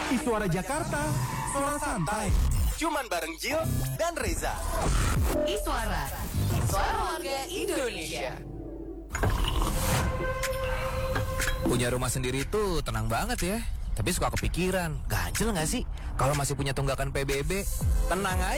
Suara Jakarta, suara santai. Cuman bareng Jill dan Reza. Iswara, suara warga Indonesia. Punya rumah sendiri tuh tenang banget ya. Tapi suka kepikiran, ganjel gak sih kalau masih punya tunggakan PBB? Tenang aja.